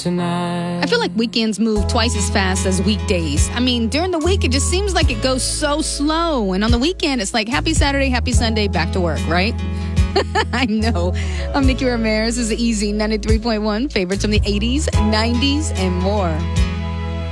tonight. I feel like weekends move twice as fast as weekdays. I mean, during the week, it just seems like it goes so slow. And on the weekend, it's like happy Saturday, happy Sunday, back to work, right? I know. I'm Nikki Ramirez. This is Easy 93.1. Favorites from the 80s, 90s, and more.